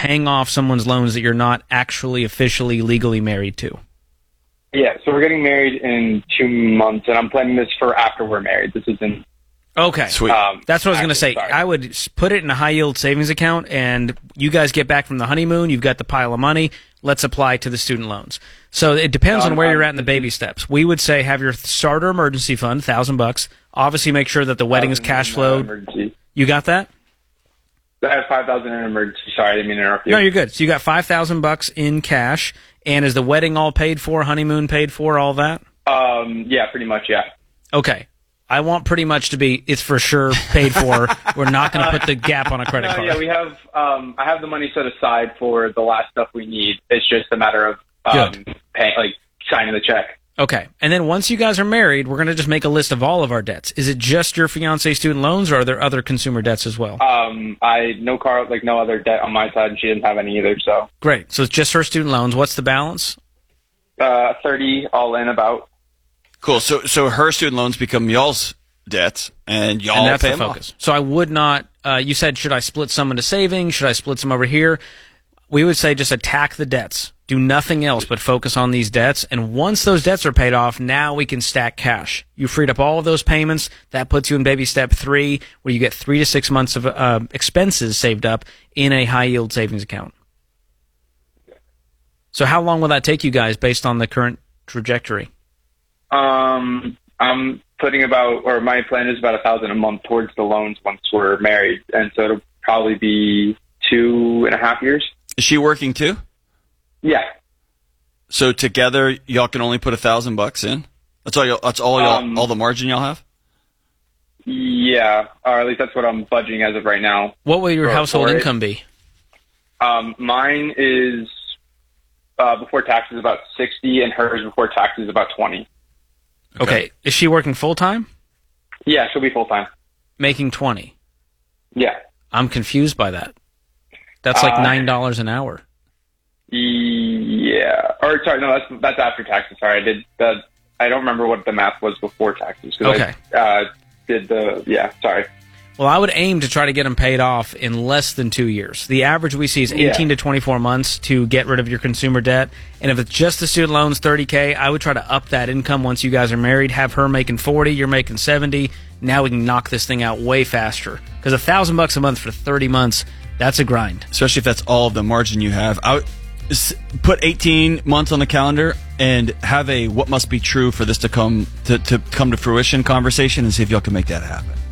paying off someone's loans that you're not actually officially legally married to. Yeah, so we're getting married in 2 months, and I'm planning this for after we're married. This isn't... Okay. Sweet. That's what I was going to say. Sorry. I would put it in a high-yield savings account, and you guys get back from the honeymoon. You've got the pile of money. Let's apply to the student loans. So it depends on where you're at in the baby steps. We would say have your starter emergency fund, $1,000. Obviously, make sure that the wedding is cash flowed. Emergency. You got that? I have $5,000 in emergency. Sorry, I didn't mean to interrupt you. No, you're good. So you got $5,000 in cash, and is the wedding all paid for, honeymoon paid for, all that? Yeah, pretty much, yeah. Okay. I want pretty much to be, it's for sure paid for. We're not going to put the gap on a credit card. Yeah, we have, I have the money set aside for the last stuff we need. It's just a matter of paying, like signing the check. Okay. And then once you guys are married, we're going to just make a list of all of our debts. Is it just your fiancé student loans, or are there other consumer debts as well? No other debt on my side, and she didn't have any either, so. Great. So it's just her student loans. What's the balance? 30 all in about. Cool. So her student loans become y'all's debts, and y'all And that's pay the them focus. So I would not, you said, should I split some into savings? Should I split some over here? We would say just attack the debts. Do nothing else but focus on these debts. And once those debts are paid off, now we can stack cash. You freed up all of those payments. That puts you in baby step 3, where you get 3 to 6 months of expenses saved up in a high-yield savings account. So how long will that take you guys based on the current trajectory? I'm putting my plan is about $1,000 a month towards the loans once we're married. And so it'll probably be 2.5 years. Is she working too? Yeah. So together, y'all can only put $1,000 in. That's all. All the margin y'all have. Yeah, or at least that's what I'm budgeting as of right now. What will your household income be? Mine is before taxes about 60, and hers before taxes about 20. Okay. Is she working full time? Yeah, she'll be full time. Making 20. Yeah. I'm confused by that. That's like $9 an hour. Yeah. Or sorry, no, that's after taxes. Sorry, I don't remember what the math was before taxes. Okay. Sorry. Well, I would aim to try to get them paid off in less than 2 years. The average we see is 18 to 24 months to get rid of your consumer debt. And if it's just the student loans, $30K, I would try to up that income once you guys are married. Have her making 40, you're making 70. Now we can knock this thing out way faster. Because $1,000 a month for 30 months, that's a grind. Especially if that's all of the margin you have. I would put 18 months on the calendar and have a what must be true for this to come to fruition conversation, and see if y'all can make that happen.